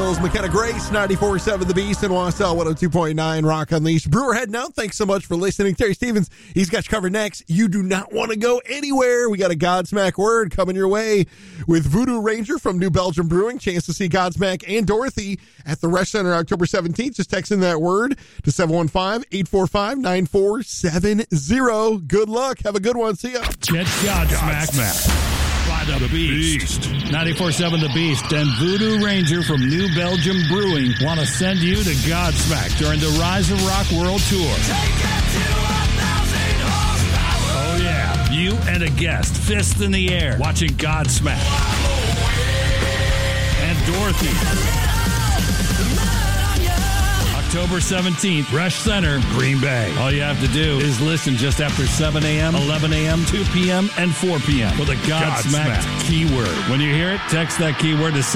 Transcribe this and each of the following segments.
Hills, McKenna Grace, 94.7 The Beast, and Wausau 102.9 Rock Unleashed. Brewer heading out. Thanks so much for listening. Terry Stevens, he's got you covered next. You do not want to go anywhere. We got a Godsmack word coming your way with Voodoo Ranger from New Belgium Brewing. Chance to see Godsmack and Dorothy at the Resch Center October 17th. Just text in that word to 715-845-9470. Good luck. Have a good one. See ya. Get Godsmack. By the Beast. 94.7 The Beast and Voodoo Ranger from New Belgium Brewing want to send you to Godsmack during the Rise of Rock World Tour. Take it to 1,000 horsepower. Oh, yeah. You and a guest, fist in the air, watching Godsmack. And Dorothy. October 17th, Resch Center, Green Bay. All you have to do is listen just after 7 a.m., 11 a.m., 2 p.m., and 4 p.m. for the Godsmack keyword. When you hear it, text that keyword to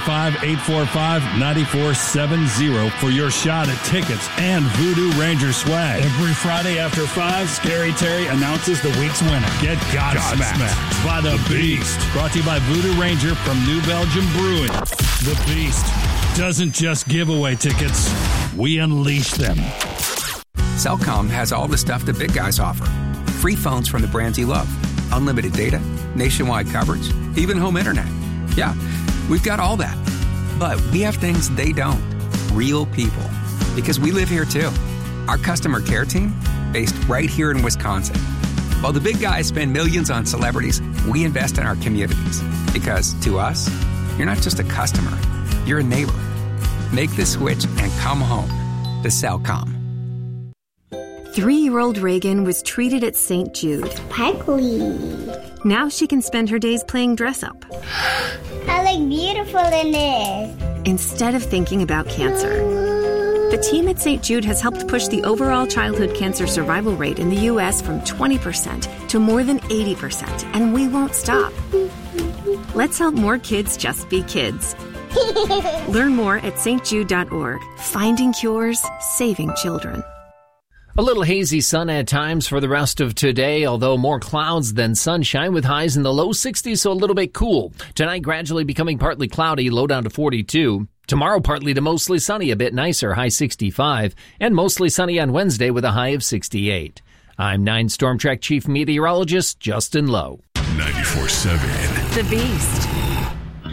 715-845-9470 for your shot at tickets and Voodoo Ranger swag. Every Friday after 5, Scary Terry announces the week's winner. Get Godsmack by the Beast. Brought to you by Voodoo Ranger from New Belgium Brewing. The Beast doesn't just give away tickets. We unleash them. Cellcom has all the stuff the big guys offer. Free phones from the brands you love. Unlimited data, nationwide coverage, even home internet. Yeah, we've got all that. But we have things they don't. Real people. Because we live here too. Our customer care team, based right here in Wisconsin. While the big guys spend millions on celebrities, we invest in our communities. Because to us, you're not just a customer, you're a neighbor. Make the switch and come home to Cellcom. 3-year-old Reagan was treated at St. Jude. Sparkly. Now she can spend her days playing dress-up. I look beautiful in this. Instead of thinking about cancer. The team at St. Jude has helped push the overall childhood cancer survival rate in the U.S. from 20% to more than 80%, and we won't stop. Let's help more kids just be kids. Learn more at stjude.org. Finding cures, saving children. A little hazy sun at times for the rest of today, although more clouds than sunshine with highs in the low 60s, so a little bit cool. Tonight gradually becoming partly cloudy, low down to 42. Tomorrow partly to mostly sunny, a bit nicer, high 65. And mostly sunny on Wednesday with a high of 68. I'm 9 Storm Track Chief Meteorologist Justin Lowe. 94.7 The Beast.